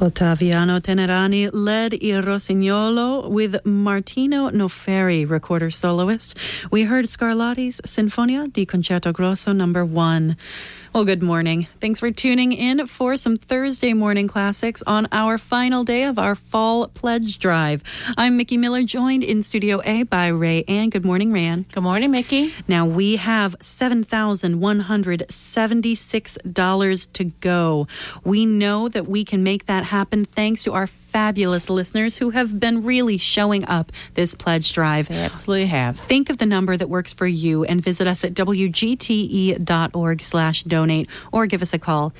Ottaviano Tenerani led Il Rossignolo with Martino Noferi, recorder soloist. We heard Scarlatti's Sinfonia di Concerto Grosso No. 1. Well, good morning. Thanks for tuning in for some Thursday morning classics on our final day of our fall pledge drive. I'm Mickey Miller, joined in Studio A by Ray Ann. Good morning, Ray Ann. Good morning, Mickey. Now, we have $7,176 to go. We know that we can make that happen thanks to our fabulous listeners who have been really showing up this pledge drive. They absolutely have. Think of the number that works for you and visit us at wgte.org/donate or give us a call,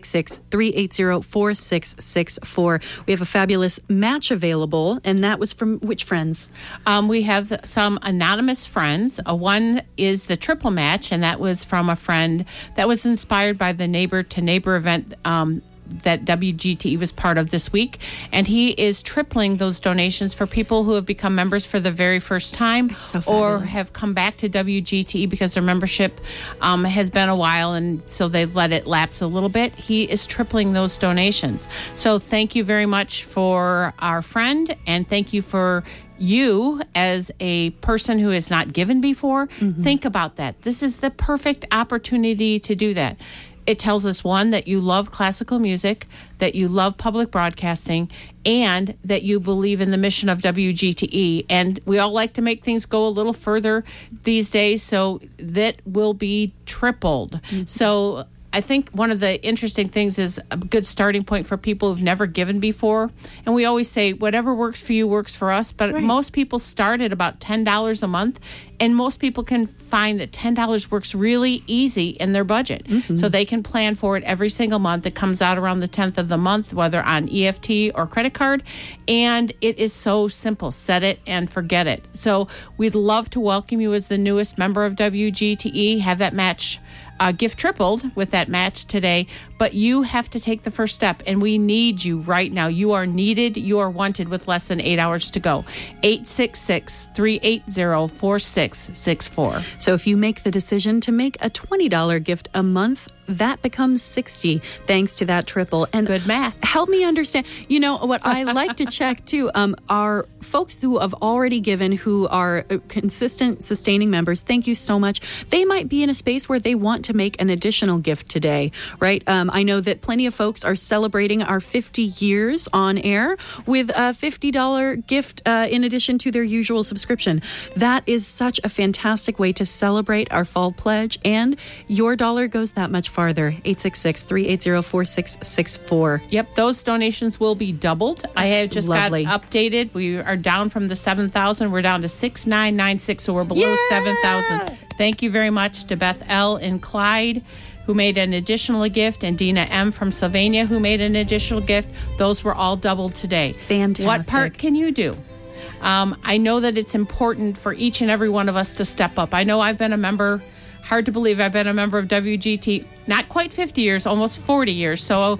866-380-4664. We have a fabulous match available, and that was from which friends? We have some anonymous friends. One is the triple match, and that was from a friend that was inspired by the Neighbor to Neighbor event that WGTE was part of this week, and he is tripling those donations for people who have become members for the very first time or have come back to WGTE because their membership has been a while, and so they've let it lapse a little bit. He is tripling those donations. So thank you very much for our friend, and thank you for you as a person who has not given before. Mm-hmm. Think about that. This is the perfect opportunity to do that. It tells us, one, that you love classical music, that you love public broadcasting, and that you believe in the mission of WGTE. And we all like to make things go a little further these days, so that will be tripled. Mm-hmm. So I think one of the interesting things is a good starting point for people who've never given before. And we always say, whatever works for you works for us. But most people start at about $10 a month. And most people can find that $10 works really easy in their budget. Mm-hmm. So they can plan for it every single month. It comes out around the 10th of the month, whether on EFT or credit card. And it is so simple. Set it and forget it. So we'd love to welcome you as the newest member of WGTE. Have that match gift tripled with that match today, but you have to take the first step, and we need you right now. You are needed. You are wanted with less than 8 hours to go. 866-380-4664. So if you make the decision to make a $20 gift a month, that becomes $60 thanks to that triple. And good math. Help me understand. You know, what I like to check too are folks who have already given, who are consistent, sustaining members. Thank you so much. They might be in a space where they want to make an additional gift today, right? I know that plenty of folks are celebrating our 50 years on air with a $50 gift in addition to their usual subscription. That is such a fantastic way to celebrate our fall pledge, and your dollar goes that much farther. 866-380-4664. Yep, those donations will be doubled. I have just got updated. We are down from the 7,000. We're down to 6,996, so we're below 7,000. Thank you very much to Beth L. in Clyde, who made an additional gift, and Dina M. from Sylvania, who made an additional gift. Those were all doubled today. Fantastic. What part can you do? I know that it's important for each and every one of us to step up. I know I've been a member. Hard to believe I've been a member of WGT, not quite 50 years, almost 40 years. So